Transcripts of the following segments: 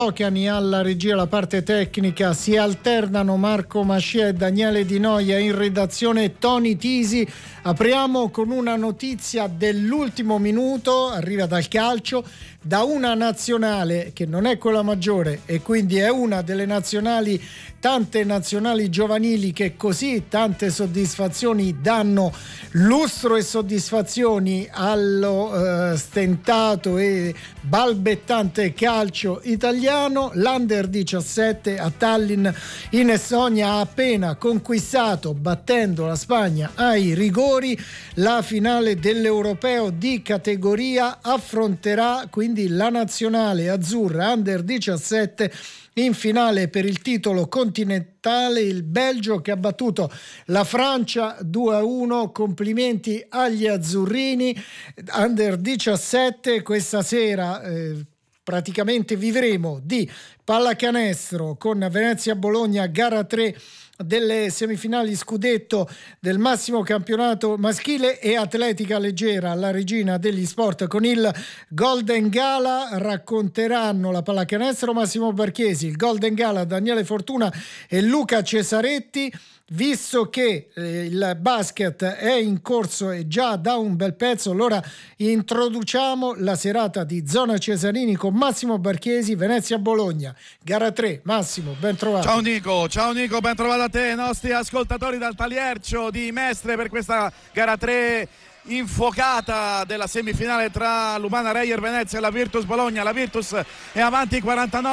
Tocani alla regia, la parte tecnica, si alternano Marco Mascia e Daniele Di Noia, in redazione Tony Tisi. Apriamo con una notizia dell'ultimo minuto, arriva dal calcio, da una nazionale che non è quella maggiore e quindi è una delle nazionali, tante nazionali giovanili che così tante soddisfazioni danno lustro e soddisfazioni allo stentato e balbettante calcio italiano. L'Under 17 a Tallinn in Estonia ha appena conquistato, battendo la Spagna ai rigori, la finale dell'Europeo di categoria. Affronterà quindi la nazionale azzurra Under 17 in finale per il titolo continentale il Belgio, che ha battuto la Francia 2-1. Complimenti agli azzurrini. Under 17 questa sera praticamente vivremo di pallacanestro con Venezia-Bologna, gara 3 delle semifinali scudetto del massimo campionato maschile, e atletica leggera, la regina degli sport, con il Golden Gala. Racconteranno la pallacanestro Massimo Barchesi, il Golden Gala Daniele Fortuna e Luca Cesaretti. Visto che il basket è in corso e già da un bel pezzo, allora introduciamo la serata di Zona Cesarini con Massimo Barchesi. Venezia-Bologna, gara 3. Massimo, ben trovato. Ciao Nico, ben trovato a te, i nostri ascoltatori dal Taliercio di Mestre per questa gara 3 infuocata della semifinale tra l'Umana Reyer Venezia e la Virtus Bologna. La Virtus è avanti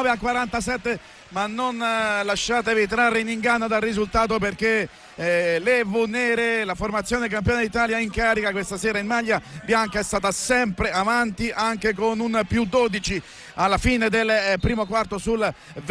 49-47, ma non lasciatevi trarre in inganno dal risultato, perché le Nere, la formazione campione d'Italia in carica questa sera in maglia bianca, è stata sempre avanti, anche con un +12 alla fine del primo quarto sul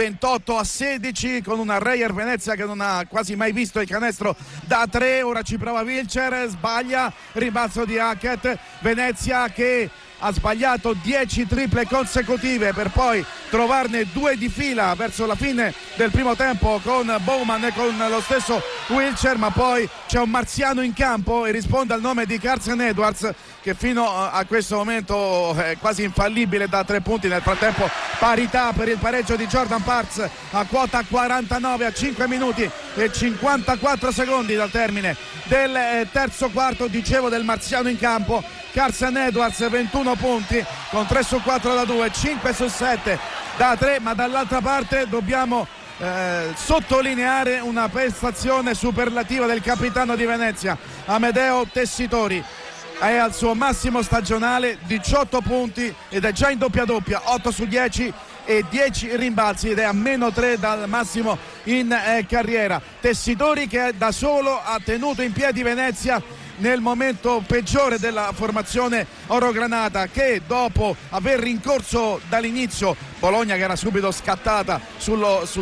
28-16, con una Reyer Venezia che non ha quasi mai visto il canestro da 3. Ora ci prova Wilcher, sbaglia, rimbalzo di Hackett. Venezia che ha sbagliato 10 triple consecutive per poi trovarne 2 di fila verso la fine del primo tempo con Bowman e con lo stesso Wilcher, ma poi c'è un marziano in campo e risponde al nome di Carson Edwards, che fino a questo momento è quasi infallibile da 3 punti. Nel frattempo parità per il pareggio di Jordan Parks a quota 49 a 5 minuti e 54 secondi dal termine del terzo quarto. Dicevo del marziano in campo, Carson Edwards, 21 punti con 3 su 4 da 2, 5 su 7 da 3, ma dall'altra parte dobbiamo sottolineare una prestazione superlativa del capitano di Venezia, Amedeo Tessitori. È al suo massimo stagionale, 18 punti ed è già in doppia, 8 su 10 e 10 rimbalzi, ed è a -3 dal massimo in carriera. Tessitori che da solo ha tenuto in piedi Venezia nel momento peggiore della formazione orogranata, che dopo aver rincorso dall'inizio Bologna, che era subito scattata sul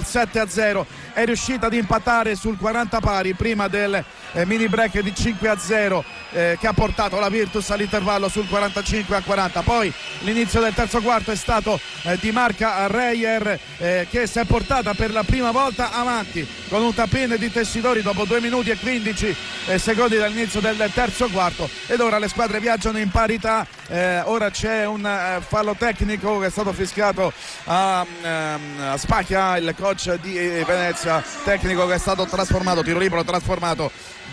7-0, è riuscita ad impattare sul 40 pari prima del mini break di 5-0 che ha portato la Virtus all'intervallo sul 45-40. Poi l'inizio del terzo quarto è stato di marca Reyer, che si è portata per la prima volta avanti con un tap-in di Tessitori dopo 2 minuti e 15 secondi dall'inizio del terzo quarto, ed ora le squadre viaggiano in parità. Ora c'è un fallo tecnico che è stato fischiato a Spacchia, il coach di Venezia, tecnico che è stato trasformato, tiro libero trasformato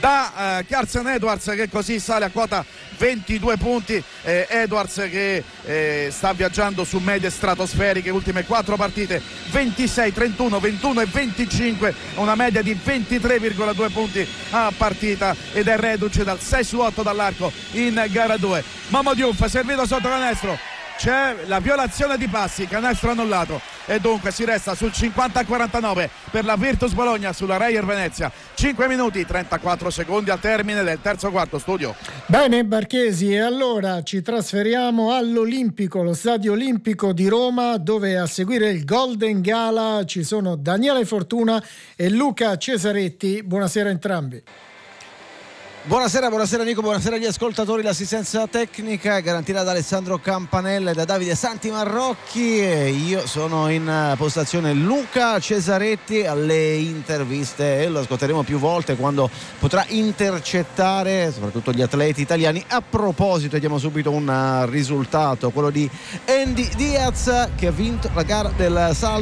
da Carson Edwards, che così sale a quota 22 punti. Edwards che sta viaggiando su medie stratosferiche, ultime 4 partite 26, 31, 21 e 25, una media di 23,2 punti a partita, ed è reduce dal 6 su 8 dall'arco in gara 2. Momo Diouf servito sotto canestro, c'è la violazione di passi, canestro annullato, e dunque si resta sul 50-49 per la Virtus Bologna sulla Reyer Venezia. 5 minuti 34 secondi al termine del terzo quarto. Studio. Bene Barchesi, e allora ci trasferiamo all'Olimpico, lo stadio olimpico di Roma, dove a seguire il Golden Gala ci sono Daniele Fortuna e Luca Cesaretti. Buonasera a entrambi. Buonasera Nico, buonasera agli ascoltatori. L'assistenza tecnica è garantita da Alessandro Campanella e da Davide Santimarrocchi. Io sono in postazione Luca Cesaretti alle interviste e lo ascolteremo più volte quando potrà intercettare soprattutto gli atleti italiani. A proposito, diamo subito un risultato, quello di Andy Diaz, che ha vinto la gara del salto